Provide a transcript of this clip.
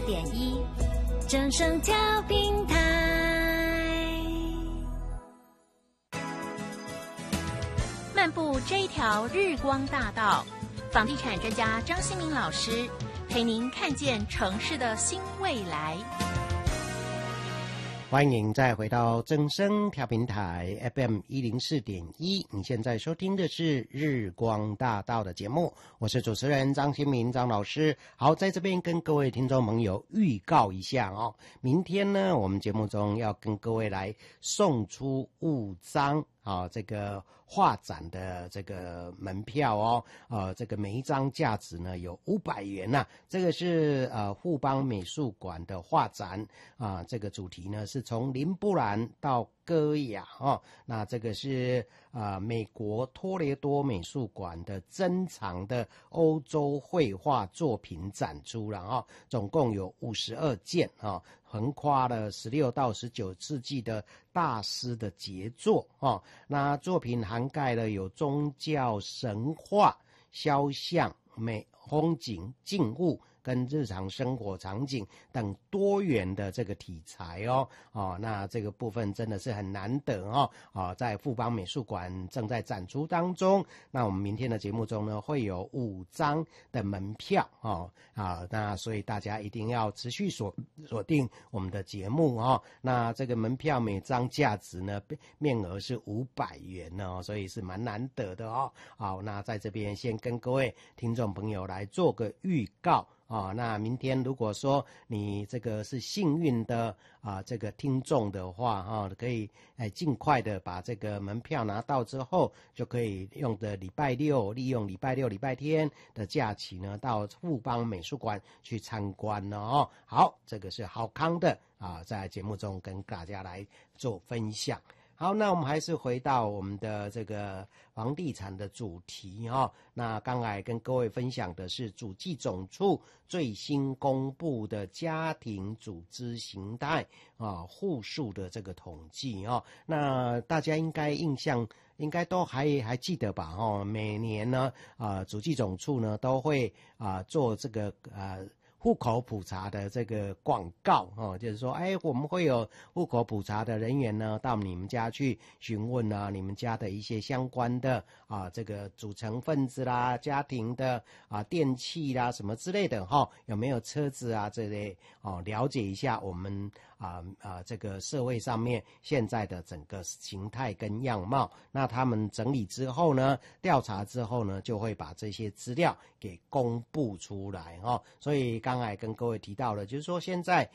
104.1正声调频台。漫步这一条日光大道，房地产专家张新民老师陪您看见城市的新未来。 欢迎再回到正声调频台 FM 104.1，你现在收听的是日光大道的节目，我是主持人张新民张老师。好，在这边跟各位听众朋友预告一下哦，明天呢，我们节目中要跟各位来送出5张这个画展的这个门票哦，这个每一张价值呢有500元呐。这个是富邦美术馆的画展这个主题呢是从林布兰到歌雅那这个是美国托雷多美术馆的珍藏的欧洲绘画作品展出了总共有52件横跨了16到19世纪的大师的杰作那作品涵盖了有宗教、神话、肖像、风景、静物跟日常生活场景等多元的这个题材那这个部分真的是很难得在富邦美术馆正在展出当中。那我们明天的节目中呢会有5张的门票那所以大家一定要持续锁定我们的节目那这个门票每张价值呢面额是500元所以是蛮难得的好，那在这边先跟各位听众朋友来做个预告那明天如果说你这个是幸运的这个听众的话可以尽快的把这个门票拿到之后，就可以用的利用礼拜六礼拜天的假期呢到富邦美术馆去参观了好，这个是好康的在节目中跟大家来做分享。好，那我们还是回到我们的这个房地产的主题那刚才跟各位分享的是主计总处最新公布的家庭组织形态户数的这个统计那大家应该印象应该都还记得吧每年呢主计总处呢都会做这个户口普查的这个广告就是说我们会有户口普查的人员呢到你们家去询问你们家的一些相关的这个组成分子啦、家庭的电器啦什么之类的有没有车子这类了解一下我们这个社会上面现在的整个形态跟样貌。那他们整理之后呢，调查之后呢，就会把这些资料给公布出来所以刚才跟各位提到了，就是说现在